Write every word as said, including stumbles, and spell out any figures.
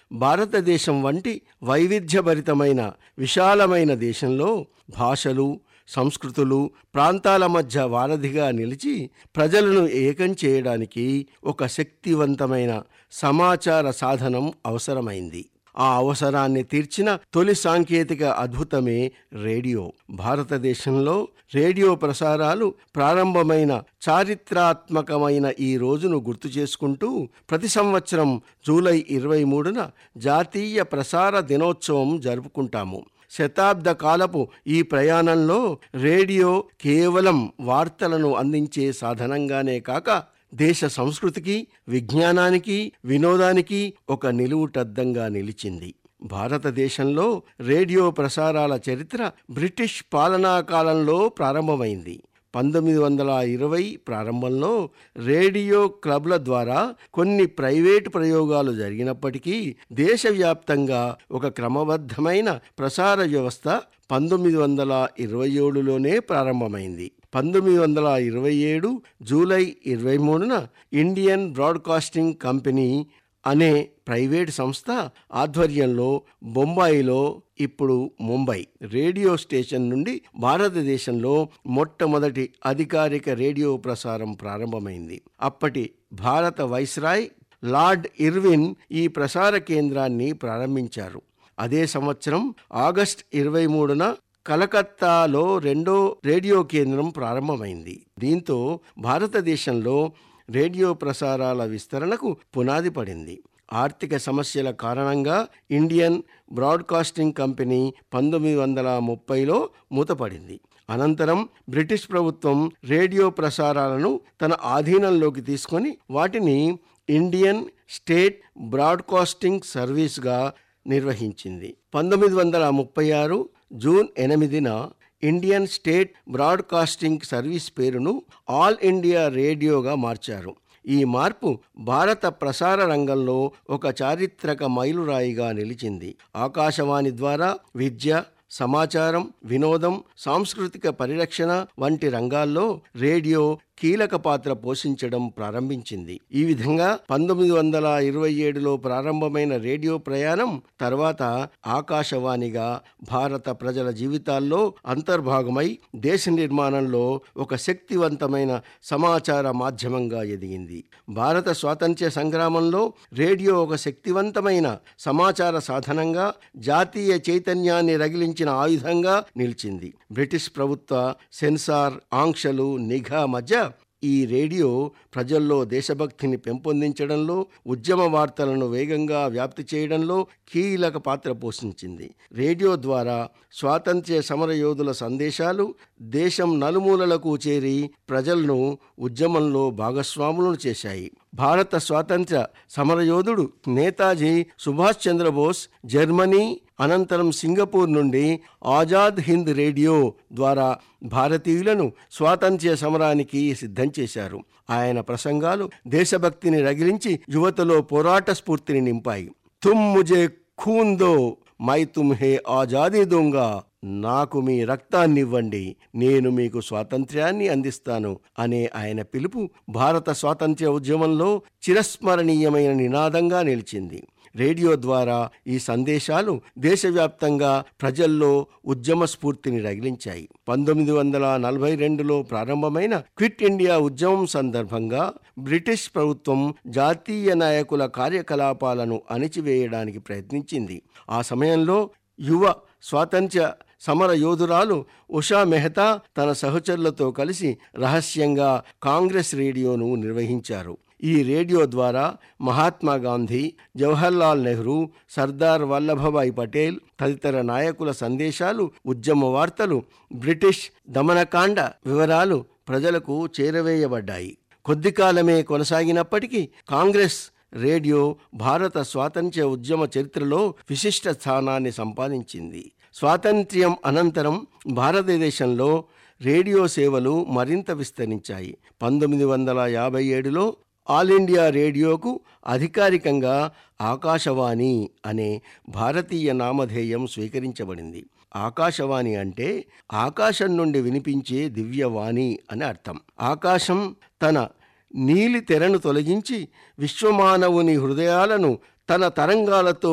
భారతదేశం వంటి వైవిధ్యభరితమైన విశాలమైన దేశంలో భాషలు, సంస్కృతులు, ప్రాంతాల మధ్య వారధిగా నిలిచి ప్రజలను ఏకం చేయడానికి ఒక శక్తివంతమైన సమాచార సాధనం అవసరమైంది. ఆ అవసరాన్ని తీర్చిన తొలి సాంకేతిక అద్భుతమే రేడియో. భారతదేశంలో రేడియో ప్రసారాలు ప్రారంభమైన చారిత్రాత్మకమైన ఈ రోజును గుర్తు చేసుకుంటూ ప్రతి సంవత్సరం జూలై ఇరవై మూడున జాతీయ ప్రసార దినోత్సవం జరుపుకుంటాము. శతాబ్ద కాలపు ఈ ప్రయాణంలో రేడియో కేవలం వార్తలను అందించే సాధనంగానే కాక దేశ సంస్కృతికి, విజ్ఞానానికి, వినోదానికి ఒక నిలువుటద్దంగా నిలిచింది. భారతదేశంలో రేడియో ప్రసారాల చరిత్ర బ్రిటిష్ పాలనా కాలంలో ప్రారంభమైంది. పంతొమ్మిది వందల ఇరవై ప్రారంభంలో రేడియో క్లబ్ల ద్వారా కొన్ని ప్రైవేటు ప్రయోగాలు జరిగినప్పటికీ దేశవ్యాప్తంగా ఒక క్రమబద్ధమైన ప్రసార వ్యవస్థ పంతొమ్మిది వందల ఇరవై ఏడులోనే ప్రారంభమైంది. పంతొమ్మిది వందల ఇరవై ఏడు జూలై ఇరవై మూడున ఇండియన్ బ్రాడ్కాస్టింగ్ కంపెనీ అనే ప్రైవేట్ సంస్థ ఆధ్వర్యంలో బొంబాయిలో, ఇప్పుడు ముంబై రేడియో స్టేషన్ నుండి భారతదేశంలో మొట్టమొదటి అధికారిక రేడియో ప్రసారం ప్రారంభమైంది. అప్పటి భారత వైస్రాయ్ లార్డ్ ఇర్విన్ ఈ ప్రసార కేంద్రాన్ని ప్రారంభించారు. అదే సంవత్సరం ఆగస్టు ఇరవై మూడున కలకత్తాలో రెండో రేడియో కేంద్రం ప్రారంభమైంది. దీంతో భారతదేశంలో రేడియో ప్రసారాల విస్తరణకు పునాది పడింది. ఆర్థిక సమస్యల కారణంగా ఇండియన్ బ్రాడ్కాస్టింగ్ కంపెనీ పంతొమ్మిది వందల ముప్పైలో మూతపడింది. అనంతరం బ్రిటిష్ ప్రభుత్వం రేడియో ప్రసారాలను తన ఆధీనంలోకి తీసుకొని వాటిని ఇండియన్ స్టేట్ బ్రాడ్కాస్టింగ్ సర్వీస్గా నిర్వహించింది. పంతొమ్మిది వందల ముప్పై ఆరు జూన్ ఎనిమిదిన ఇండియన్ స్టేట్ బ్రాడ్కాస్టింగ్ సర్వీస్ పేరును ఆల్ ఇండియా రేడియోగా మార్చారు. ఈ మార్పు భారత ప్రసార రంగంలో ఒక చారిత్రక మైలురాయిగా నిలిచింది. ఆకాశవాణి ద్వారా విద్య, సమాచారం, వినోదం, సాంస్కృతిక పరిరక్షణ వంటి రంగాల్లో రేడియో కీలక పాత్ర పోషించడం ప్రారంభించింది. ఈ విధంగా పంతొమ్మిది వందల ఇరవై ఏడులో ప్రారంభమైన రేడియో ప్రయాణం తర్వాత ఆకాశవాణిగా భారత ప్రజల జీవితాల్లో అంతర్భాగమై దేశ నిర్మాణంలో ఒక శక్తివంతమైన సమాచార మాధ్యమంగా ఎదిగింది. భారత స్వాతంత్ర్య సంగ్రామంలో రేడియో ఒక శక్తివంతమైన సమాచార సాధనంగా, జాతీయ చైతన్యాన్ని రగిలించిన ఆయుధంగా నిలిచింది. బ్రిటిష్ ప్రభుత్వ సెన్సార్, ఆంక్షలు, నిఘా మధ్య ఈ రేడియో ప్రజల్లో దేశభక్తిని పెంపొందించడంలో, ఉద్యమ వార్తలను వేగంగా వ్యాప్తి చేయడంలో కీలక పాత్ర పోషించింది. రేడియో ద్వారా స్వాతంత్ర్య సమరయోధుల సందేశాలు దేశం నలుమూలలకు చేరి ప్రజలను ఉద్యమంలో భాగస్వాములను చేశాయి. భారత స్వాతంత్ర్య సమరయోధుడు నేతాజీ సుభాష్ చంద్రబోస్ జర్మనీ, అనంతరం సింగపూర్ నుండి ఆజాద్ హింద్ రేడియో ద్వారా భారతీయులను స్వాతంత్ర్య సమరానికి సిద్ధం చేశారు. ఆయన ప్రసంగాలు దేశభక్తిని రగిలించి యువతలో పోరాట స్ఫూర్తిని నింపాయి. తుమ్ ముజే ఖూన్ దో, మై తుమ్హే ఆజాదీ దూంగా, నాకు మీ రక్తాన్నివ్వండి, నేను మీకు స్వాతంత్ర్యాన్ని అందిస్తాను అనే ఆయన పిలుపు భారత స్వాతంత్ర్య ఉద్యమంలో చిరస్మరణీయమైన నినాదంగా నిలిచింది. రేడియో ద్వారా ఈ సందేశాలు దేశవ్యాప్తంగా ప్రజల్లో ఉద్యమ స్ఫూర్తిని రగిలించాయి. పంతొమ్మిది వందల నలభై రెండులో ప్రారంభమైన క్విట్ ఇండియా ఉద్యమం సందర్భంగా బ్రిటిష్ ప్రభుత్వం జాతీయ నాయకుల కార్యకలాపాలను అణిచివేయడానికి ప్రయత్నించింది. ఆ సమయంలో యువ స్వాతంత్ర్య సమర యోధురాలు ఉషా మెహతా తన సహచరులతో కలిసి రహస్యంగా కాంగ్రెస్ రేడియోను నిర్వహించారు. ఈ రేడియో ద్వారా మహాత్మా గాంధీ, జవహర్లాల్ నెహ్రూ, సర్దార్ వల్లభభాయ్ పటేల్ తదితర నాయకుల సందేశాలు, ఉద్యమ వార్తలు, బ్రిటిష్ దమనకాండ వివరాలు ప్రజలకు చేరవేయబడ్డాయి. కొద్ది కాలమే కొనసాగినప్పటికీ కాంగ్రెస్ రేడియో భారత స్వాతంత్ర్య ఉద్యమ చరిత్రలో విశిష్ట స్థానాన్ని సంపాదించింది. స్వాతంత్ర్యం అనంతరం భారతదేశంలో రేడియో సేవలు మరింత విస్తరించాయి. పంతొమ్మిది వందల యాభై ఏడులో ఆల్ ఇండియా రేడియోకు అధికారికంగా ఆకాశవాణి అనే భారతీయ నామధేయం స్వీకరించబడింది. ఆకాశవాణి అంటే ఆకాశం నుండి వినిపించే దివ్యవాణి అని అర్థం. ఆకాశం తన నీలి తెరను తొలగించి విశ్వమానవుని హృదయాలను తన తరంగాలతో